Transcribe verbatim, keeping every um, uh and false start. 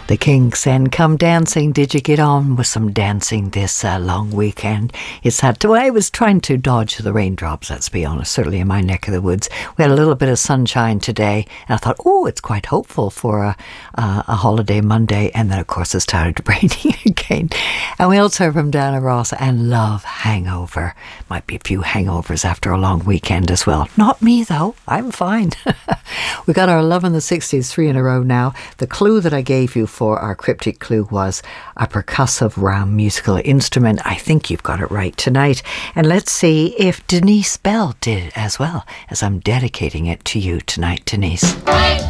The Kinks and Come Dancing. Did you get on with some dancing this uh, long weekend? It's had to. Well, I was trying to dodge the raindrops, let's be honest, certainly in my neck of the woods. We had a little bit of sunshine today, and I thought, oh, it's quite hopeful for a, uh, a holiday Monday. And then, of course, it started raining again. And we also heard from Diana Ross and Love Hangover. Might be a few hangovers after a long weekend as well. Not me, though. I'm fine. We got our Love in the sixties, three in a row now. The clue that I gave you for our cryptic clue was a percussive round musical instrument. I think you've got it right tonight. And let's see if Denise Bell did as well, as I'm dedicating it to you tonight, Denise.